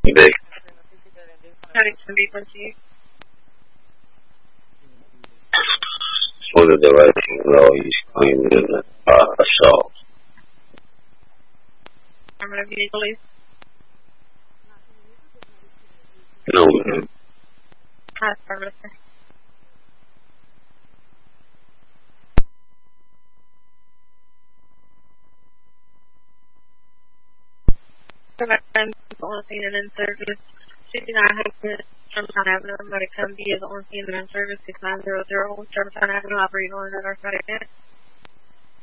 Big. For the direction low, you scream in the assault. No, ma'am. In service 6900 Charlottetown Avenue. Somebody come be is on scene and in service 6900 Charlottetown Avenue. Operating on the north side again.